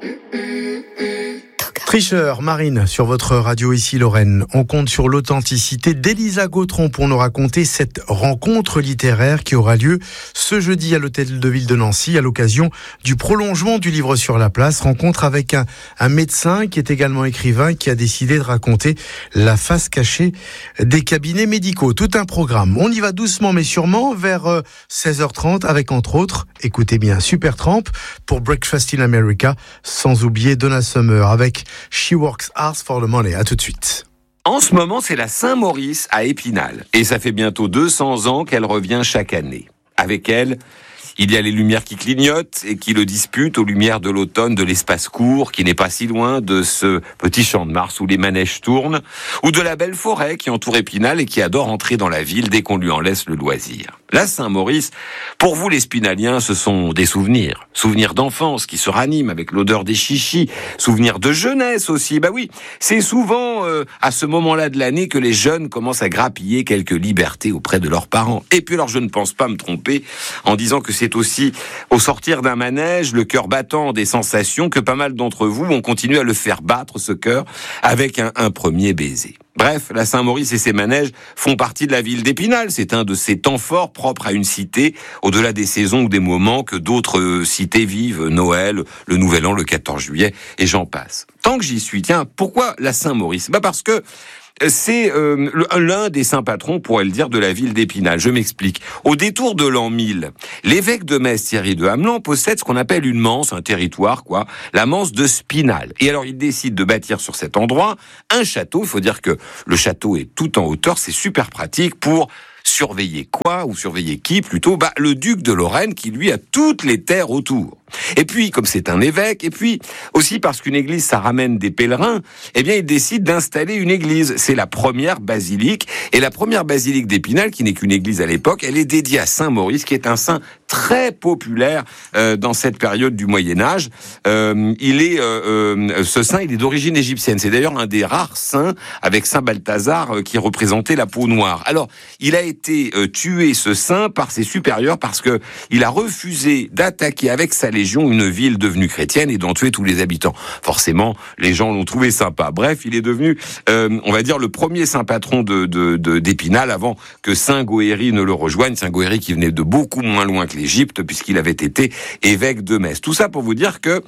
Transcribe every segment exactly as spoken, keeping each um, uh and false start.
Tricheur, Marine, sur votre radio ici Lorraine. On compte sur l'authenticité d'Elisa Gautron pour nous raconter cette rencontre littéraire qui aura lieu ce jeudi à l'hôtel de ville de Nancy à l'occasion du prolongement du livre sur la place. Rencontre avec un, un médecin qui est également écrivain qui a décidé de raconter la face cachée des cabinets médicaux. Tout un programme. On y va doucement mais sûrement vers seize heures trente avec entre autres, écoutez bien, Supertramp pour Breakfast in America, sans oublier Donna Summer avec She Works Hard for the Money. À tout de suite. En ce moment, c'est la Saint-Maurice à Épinal. Et ça fait bientôt deux cents ans qu'elle revient chaque année. Avec elle, il y a les lumières qui clignotent et qui le disputent aux lumières de l'automne de l'espace court qui n'est pas si loin de ce petit champ de Mars où les manèges tournent, ou de la belle forêt qui entoure Épinal et qui adore entrer dans la ville dès qu'on lui en laisse le loisir. La Saint-Maurice, pour vous les Spinaliens, ce sont des souvenirs. Souvenirs d'enfance qui se raniment avec l'odeur des chichis. Souvenirs de jeunesse aussi. Bah oui, c'est souvent euh, à ce moment-là de l'année que les jeunes commencent à grappiller quelques libertés auprès de leurs parents. Et puis alors je ne pense pas me tromper en disant que c'est aussi au sortir d'un manège, le cœur battant des sensations, que pas mal d'entre vous ont continué à le faire battre, ce cœur, avec un, un premier baiser. Bref, la Saint-Maurice et ses manèges font partie de la ville d'Épinal. C'est un de ces temps forts propres à une cité, au-delà des saisons ou des moments que d'autres cités vivent, Noël, le Nouvel An, le quatorze juillet, et j'en passe. Tant que j'y suis, tiens, pourquoi la Saint-Maurice ? Bah parce que c'est euh, l'un des saints patrons, pourrait le dire, de la ville d'Épinal. Je m'explique. Au détour de l'an mille, l'évêque de Metz, Thierry de Hamelin, possède ce qu'on appelle une manse, un territoire, quoi, la manse de Spinal. Et alors, il décide de bâtir sur cet endroit un château. Il faut dire que le château est tout en hauteur. C'est super pratique pour surveiller quoi, ou surveiller qui plutôt ? Bah, le duc de Lorraine qui, lui, a toutes les terres autour. Et puis, comme c'est un évêque, et puis aussi parce qu'une église, ça ramène des pèlerins, eh bien, il décide d'installer une église. C'est la première basilique, et la première basilique d'Épinal, qui n'est qu'une église à l'époque, elle est dédiée à Saint-Maurice, qui est un saint très populaire euh, dans cette période du Moyen-Âge. Euh, il est, euh, euh, ce saint, il est d'origine égyptienne. C'est d'ailleurs un des rares saints, avec Saint Balthazar, euh, qui représentait la peau noire. Alors, il a été euh, tué, ce saint, par ses supérieurs, parce que il a refusé d'attaquer avec sa légion une ville devenue chrétienne et d'en tuer tous les habitants. Forcément, les gens l'ont trouvé sympa. Bref, il est devenu, euh, on va dire, le premier saint patron de, de, de, d'Épinal avant que Saint Goëri ne le rejoigne. Saint Goëri qui venait de beaucoup moins loin que l'Égypte puisqu'il avait été évêque de Metz. Tout ça pour vous dire que euh,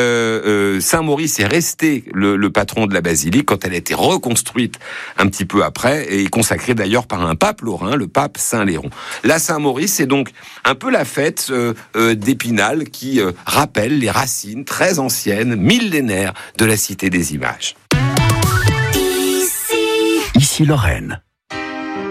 euh, Saint-Maurice est resté le, le patron de la basilique quand elle a été reconstruite un petit peu après et consacrée d'ailleurs par un pape lorrain, le pape Saint-Léron. La Saint-Maurice, c'est donc un peu la fête euh, euh, d'Épinal qui euh, rappelle les racines très anciennes, millénaires de la Cité des Images. Ici, Ici Lorraine.